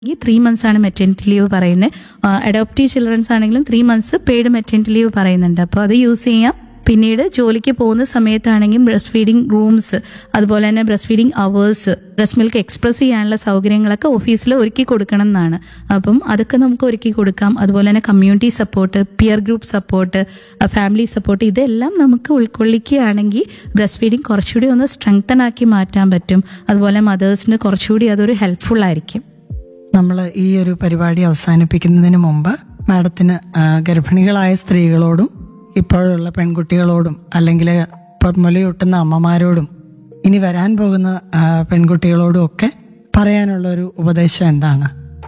ഈ 3 months ആണ് maternity leave പറയുന്നത്. അഡോപ്റ്റീവ് ചിൽഡ്രൻസ് ആണെങ്കിലും 3 months പെയ്ഡ് മെറ്റേണിറ്റി ലീവ് പറയുന്നുണ്ട്. അപ്പോൾ അത് യൂസ് ചെയ്യാം. പിന്നീട് ജോലിക്ക് പോകുന്ന സമയത്താണെങ്കിൽ ബ്രസ്റ്റ് ഫീഡിംഗ് റൂംസ്, അതുപോലെ തന്നെ breast feeding hours, breast milk express ചെയ്യാനുള്ള സൗകര്യങ്ങളൊക്കെ ഓഫീസിൽ ഒരുക്കി കൊടുക്കണം എന്നാണ്. അപ്പം അതൊക്കെ നമുക്ക് ഒരുക്കി കൊടുക്കാം. അതുപോലെ തന്നെ community support, peer group support, family support, ഇതെല്ലാം നമുക്ക് ഉൾക്കൊള്ളിക്കുകയാണെങ്കിൽ ബ്രസ്റ്റ് ഫീഡിംഗ് കുറച്ചുകൂടി ഒന്ന് സ്ട്രെങ്തൻ ആക്കി മാറ്റാൻ പറ്റും. അതുപോലെ മദേഴ്സിന് കുറച്ചുകൂടി അതൊരു ഹെൽപ്ഫുൾ ആയിരിക്കും. നമ്മൾ ഈ ഒരു പരിപാടി അവസാനിപ്പിക്കുന്നതിന് മുമ്പ് മാഡത്തിന് ഗർഭിണികളായ സ്ത്രീകളോടും ഇപ്പോഴുള്ള പെൺകുട്ടികളോടും അല്ലെങ്കിൽ മുലയൂട്ടുന്ന അമ്മമാരോടും ഇനി വരാൻ പോകുന്ന പെൺകുട്ടികളോടും ഒക്കെ പറയാനുള്ള ഒരു ഉപദേശം എന്താണ്?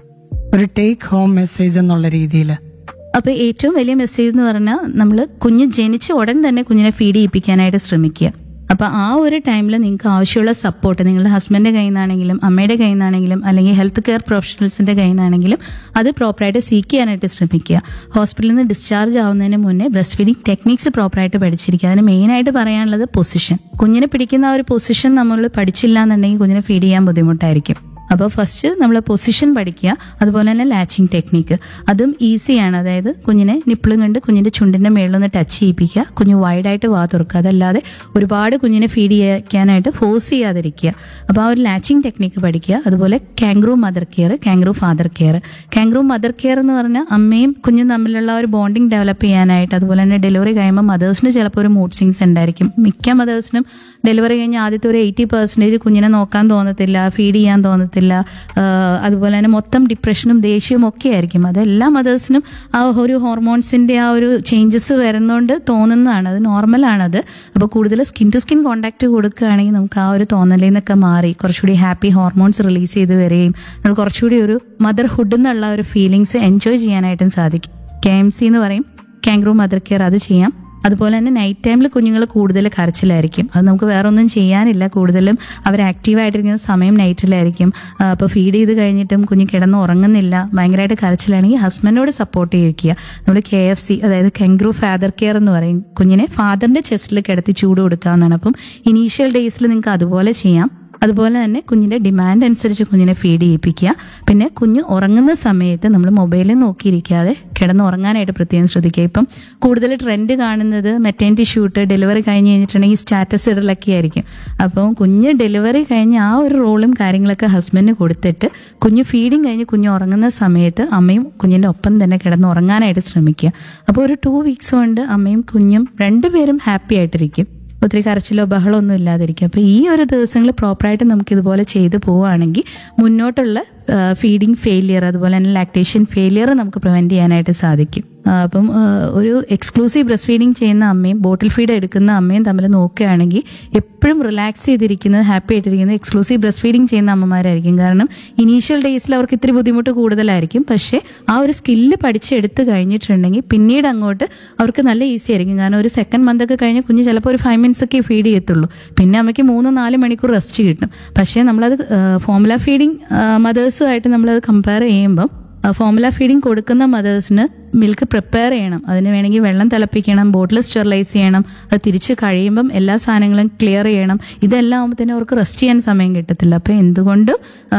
ഒരു ടേക്ക് ഹോം മെസ്സേജ് എന്നുള്ള രീതിയിൽ. അപ്പോൾ ഏറ്റവും വലിയ മെസ്സേജ് എന്ന് പറഞ്ഞാൽ നമ്മൾ കുഞ്ഞ് ജനിച്ച ഉടൻ തന്നെ കുഞ്ഞിനെ ഫീഡ് ചെയ്യിപ്പിക്കാനായിട്ട് ശ്രമിക്കുക. അപ്പോൾ ആ ഒരു ടൈമിൽ നിങ്ങൾക്ക് ആവശ്യമുള്ള സപ്പോർട്ട് നിങ്ങളുടെ ഹസ്ബൻഡിന്റെ കയ്യിൽ നിന്നാണെങ്കിലും അമ്മയുടെ കയ്യിൽ നിന്നാണെങ്കിലും അല്ലെങ്കിൽ ഹെൽത്ത് കെയർ പ്രൊഫഷണൽസിന്റെ കയ്യിൽ നിന്നാണെങ്കിലും അത് പ്രോപ്പറായിട്ട് സീക്ക് ചെയ്യാനായിട്ട് ശ്രമിക്കുക. ഹോസ്പിറ്റലിൽ നിന്ന് ഡിസ്ചാർജ് ആവുന്നതിന് മുന്നേ ബ്രസ്റ്റ് ഫീഡിംഗ് ടെക്നിക്സ് പ്രോപ്പറായിട്ട് പഠിച്ചിരിക്കുക. അതിന് മെയിനായിട്ട് പറയാനുള്ളത് പൊസിഷൻ. കുഞ്ഞിനെ പിടിക്കുന്ന ആ ഒരു പൊസിഷൻ നമ്മൾ പഠിച്ചില്ല എന്നുണ്ടെങ്കിൽ കുഞ്ഞിനെ ഫീഡ് ചെയ്യാൻ ബുദ്ധിമുട്ടായിരിക്കും. അപ്പോൾ ഫസ്റ്റ് നമ്മൾ പൊസിഷൻ പഠിക്കുക. അതുപോലെ തന്നെ ലാച്ചിങ് ടെക്നിക്ക്, അതും ഈസിയാണ്. അതായത് കുഞ്ഞിനെ നിപ്പിളും കണ്ട് കുഞ്ഞിന്റെ ചുണ്ടിന്റെ മേളിലൊന്ന് ടച്ച് ചെയ്യിപ്പിക്കുക. കുഞ്ഞ് വൈഡായിട്ട് വാ തുറക്കുക. അതല്ലാതെ ഒരുപാട് കുഞ്ഞിനെ ഫീഡ് ചെയ്യാനായിട്ട് ഫോഴ്സ് ചെയ്യാതിരിക്കുക. അപ്പോൾ ആ ഒരു ലാച്ചിങ് ടെക്നിക്ക് പഠിക്കുക. അതുപോലെ കാംഗ്രൂ mother care, കാംഗ്രൂ father care. കാംഗ്രൂ mother care എന്ന് പറഞ്ഞാൽ അമ്മയും കുഞ്ഞും തമ്മിലുള്ള ഒരു ബോണ്ടിങ് ഡെവലപ്പ് ചെയ്യാനായിട്ട്. അതുപോലെ തന്നെ ഡെലിവറി കഴിയുമ്പോൾ മദേഴ്സിന് ചിലപ്പോൾ ഒരു മൂഡ് സ്വിങ്സ് ഉണ്ടായിരിക്കും. മിക്ക മദേഴ്സിനും ഡെലിവറി കഴിഞ്ഞ് ആദ്യത്തെ ഒരു 80% കുഞ്ഞിനെ നോക്കാൻ തോന്നത്തില്ല, ഫീഡ് ചെയ്യാൻ തോന്നത്തില്ല. അതുപോലെ തന്നെ മൊത്തം ഡിപ്രഷനും ദേഷ്യവും ഒക്കെ ആയിരിക്കും. അതെല്ലാ മദേഴ്സിനും ആ ഒരു ഹോർമോൺസിന്റെ ആ ഒരു ചേഞ്ചസ് വരുന്നതുകൊണ്ട് തോന്നുന്നതാണ്. അത് നോർമലാണത്. അപ്പോൾ കൂടുതൽ സ്കിൻ ടു സ്കിൻ കോണ്ടാക്ട് കൊടുക്കുകയാണെങ്കിൽ നമുക്ക് ആ ഒരു തോന്നലിൽ നിന്നൊക്കെ മാറി കുറച്ചുകൂടി ഹാപ്പി ഹോർമോൺസ് റിലീസ് ചെയ്ത് വരികയും നമ്മൾ കുറച്ചുകൂടി ഒരു മദർഹുഡ് എന്നുള്ള ഒരു ഫീലിങ്സ് എൻജോയ് ചെയ്യാനായിട്ടും സാധിക്കും. KMC എന്ന് പറയും, കാംഗ്രൂ മദർ കെയർ, അത് ചെയ്യാം. അതുപോലെ തന്നെ നൈറ്റ് ടൈമിൽ കുഞ്ഞുങ്ങൾ കൂടുതൽ കരച്ചിലായിരിക്കും. അത് നമുക്ക് വേറെ ഒന്നും ചെയ്യാനില്ല. കൂടുതലും അവർ ആക്റ്റീവായിട്ടിരിക്കുന്ന സമയം നൈറ്റിലായിരിക്കും. അപ്പോൾ ഫീഡ് ചെയ്ത് കഴിഞ്ഞിട്ടും കുഞ്ഞ് കിടന്ന് ഉറങ്ങുന്നില്ല, ഭയങ്കരമായിട്ട് കരച്ചിലാണെങ്കിൽ ഹസ്ബൻഡിനോട് സപ്പോർട്ട് ചെയ്യിക്കുക. നമ്മൾ KFC, അതായത് കാംഗ്രൂ ഫാദർ കെയർ എന്ന് പറയും. കുഞ്ഞിനെ ഫാദറിന്റെ ചെസ്റ്റിൽ കിടത്തി ചൂട് കൊടുക്കാവുന്നതാണ്. അപ്പം ഇനീഷ്യൽ ഡേയ്സിൽ നിങ്ങൾക്ക് അതുപോലെ ചെയ്യാം. അതുപോലെ തന്നെ കുഞ്ഞിന്റെ ഡിമാൻഡ് അനുസരിച്ച് കുഞ്ഞിനെ ഫീഡ് ചെയ്യിപ്പിക്കുക. പിന്നെ കുഞ്ഞ് ഉറങ്ങുന്ന സമയത്ത് നമ്മൾ മൊബൈലിൽ നോക്കിയിരിക്കാതെ കിടന്ന് ഉറങ്ങാനായിട്ട് പ്രത്യേകം ശ്രദ്ധിക്കുക. ഇപ്പം കൂടുതൽ ട്രെൻഡ് കാണുന്നത് മെറ്റേണിറ്റി ഷൂട്ട്, ഡെലിവറി കഴിഞ്ഞ് കഴിഞ്ഞിട്ടുണ്ടെങ്കിൽ സ്റ്റാറ്റസ് ഇടലൊക്കെ ആയിരിക്കും. അപ്പം കുഞ്ഞ് ഡെലിവറി കഴിഞ്ഞ് ആ ഒരു റോളും കാര്യങ്ങളൊക്കെ ഹസ്ബൻഡിന് കൊടുത്തിട്ട് കുഞ്ഞ് ഫീഡിങ് കഴിഞ്ഞ് കുഞ്ഞ് ഉറങ്ങുന്ന സമയത്ത് അമ്മയും കുഞ്ഞിന്റെ ഒപ്പം തന്നെ കിടന്ന് ഉറങ്ങാനായിട്ട് ശ്രമിക്കുക. അപ്പോൾ ഒരു 2 weeks കൊണ്ട് അമ്മയും കുഞ്ഞും രണ്ടുപേരും ഹാപ്പി ആയിട്ടിരിക്കും. ഒത്തിരി കരച്ചിലോ ബഹളോ ഒന്നും ഇല്ലാതിരിക്കും. അപ്പോൾ ഈ ഒരു ദിവസങ്ങൾ പ്രോപ്പറായിട്ട് നമുക്ക് ഇതുപോലെ ചെയ്തു പോവുകയാണെങ്കിൽ മുന്നോട്ടുള്ള ഫീഡിങ് ഫെയിലിയർ, അതുപോലെ തന്നെ ലാക്ടേഷൻ ഫെയിലിയർ നമുക്ക് പ്രിവെന്റ് ചെയ്യാനായിട്ട് സാധിക്കും. അപ്പം ഒരു എക്സ്ക്ലൂസീവ് ബ്രസ്റ്റ് ഫീഡിങ് ചെയ്യുന്ന അമ്മയും ബോട്ടിൽ ഫീഡ് എടുക്കുന്ന അമ്മയും തമ്മിൽ നോക്കുകയാണെങ്കിൽ എപ്പോഴും റിലാക്സ് ചെയ്തിരിക്കുന്നത്, ഹാപ്പി ആയിട്ടിരിക്കുന്നത് എക്സ്ക്ലൂസീവ് ബ്രസ്റ്റ് ഫീഡിങ് ചെയ്യുന്ന അമ്മമാരായിരിക്കും. കാരണം ഇനീഷ്യൽ ഡേയ്സിൽ അവർക്ക് ഇത്തിരി ബുദ്ധിമുട്ട് കൂടുതലായിരിക്കും. പക്ഷേ ആ ഒരു സ്കില്ല് പഠിച്ചെടുത്ത് കഴിഞ്ഞിട്ടുണ്ടെങ്കിൽ പിന്നീട് അങ്ങോട്ട് അവർക്ക് നല്ല ഈസി ആയിരിക്കും. കാരണം ഒരു 2nd month ഒക്കെ കഴിഞ്ഞ് കുഞ്ഞ് ചിലപ്പോൾ ഒരു 5 minutes ഒക്കെ ഫീഡ് ചെയ്യത്തുള്ളൂ. പിന്നെ അമ്മയ്ക്ക് 3-4 മണിക്കൂർ റെസ്റ്റ് കിട്ടും. പക്ഷേ നമ്മളത് ഫോർമുല ഫീഡിങ് മദേഴ്സുമായിട്ട് നമ്മളത് കമ്പയർ ചെയ്യുമ്പം ഫോർമുല ഫീഡിങ് കൊടുക്കുന്ന മദേഴ്സിന് മിൽക്ക് പ്രിപ്പയർ ചെയ്യണം. അതിന് വേണമെങ്കിൽ വെള്ളം തിളപ്പിക്കണം, ബോട്ടിൽ സ്റ്റെറിലൈസ് ചെയ്യണം, അത് തിരിച്ച് കഴിയുമ്പം എല്ലാ സാധനങ്ങളും ക്ലിയർ ചെയ്യണം. ഇതെല്ലാം ആകുമ്പോൾ തന്നെ അവർക്ക് റെസ്റ്റ് ചെയ്യാൻ സമയം കിട്ടത്തില്ല. അപ്പോൾ എന്തുകൊണ്ടും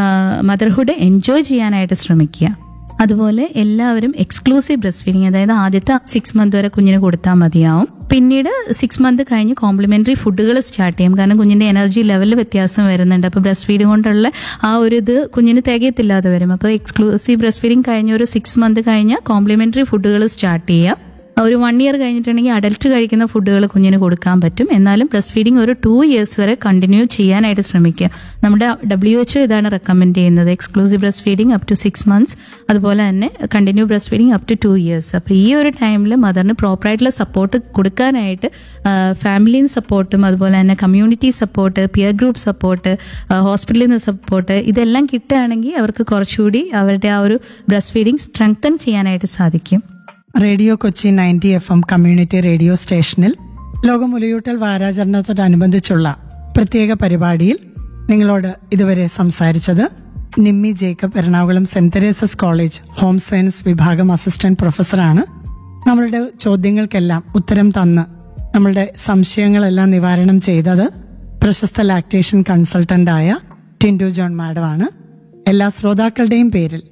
മദർഹുഡ് എൻജോയ് ചെയ്യാനായിട്ട് ശ്രമിക്കുക. അതുപോലെ എല്ലാവരും എക്സ്ക്ലൂസീവ് ബ്രസ്റ്റ് ഫീഡിങ്, അതായത് ആദ്യത്തെ 6 months വരെ കുഞ്ഞിന് കൊടുത്താൽ മതിയാവും. പിന്നീട് 6 months കഴിഞ്ഞ് കോംപ്ലിമെന്ററി ഫുഡുകൾ സ്റ്റാർട്ട് ചെയ്യും. കാരണം കുഞ്ഞിന്റെ എനർജി ലെവലിൽ വ്യത്യാസം വരുന്നുണ്ട്. അപ്പോൾ ബ്രസ്റ്റ് ഫീഡിങ് കൊണ്ടുള്ള ആ ഒരു ഇത് കുഞ്ഞിന് തികയത്തില്ലാതെ വരും. അപ്പോൾ എക്സ്ക്ലൂസീവ് ബ്രസ്റ്റ് ഫീഡിങ് കഴിഞ്ഞ ഒരു 6 months കഴിഞ്ഞ് കോംപ്ലിമെന്ററി ഫുഡുകൾ സ്റ്റാർട്ട് ചെയ്യാം. ഒരു 1 year കഴിഞ്ഞിട്ടുണ്ടെങ്കിൽ അഡൽട്ട് കഴിക്കുന്ന ഫുഡുകൾ കുഞ്ഞിന് കൊടുക്കാൻ പറ്റും. എന്നാലും ബ്രസ്റ്റ് ഫീഡിങ് ഒരു 2 years വരെ കണ്ടിന്യൂ ചെയ്യാനായിട്ട് ശ്രമിക്കുക. നമ്മുടെ WHO ഇതാണ് റെക്കമെൻഡ് ചെയ്യുന്നത്, exclusive breast feeding up to 6 months, അതുപോലെ തന്നെ continue breast feeding up to 2 years. അപ്പോൾ ഈ ഒരു ടൈമിൽ മദറിന് പ്രോപ്പറായിട്ടുള്ള സപ്പോർട്ട് കൊടുക്കാനായിട്ട് ഫാമിലി സപ്പോർട്ടും അതുപോലെ തന്നെ community support, peer group support, ഹോസ്പിറ്റലിൽ നിന്ന് സപ്പോർട്ട്, ഇതെല്ലാം കിട്ടുകയാണെങ്കിൽ അവർക്ക് കുറച്ചുകൂടി അവരുടെ ആ ഒരു ബ്രസ്റ്റ് ഫീഡിങ് സ്ട്രെങ്തൻ ചെയ്യാനായിട്ട് സാധിക്കും. Radio Kochi 90 FM community radio സ്റ്റേഷനിൽ ലോക മുലയൂട്ടൽ വാരാചരണത്തോടനുബന്ധിച്ചുള്ള പ്രത്യേക പരിപാടിയിൽ നിങ്ങളോട് ഇതുവരെ സംസാരിച്ചത് Nimmi Jacob, Ernakulam saint Teresa's college home science വിഭാഗം അസിസ്റ്റന്റ് പ്രൊഫസറാണ്. നമ്മളുടെ ചോദ്യങ്ങൾക്കെല്ലാം ഉത്തരം തന്ന് നമ്മളുടെ സംശയങ്ങളെല്ലാം നിവാരണം ചെയ്തത് പ്രശസ്ത ലാക്ടേഷൻ കൺസൾട്ടന്റായ ടിൻഡു ജോൺ മാഡമാണ്. എല്ലാ ശ്രോതാക്കളുടെയും പേരിൽ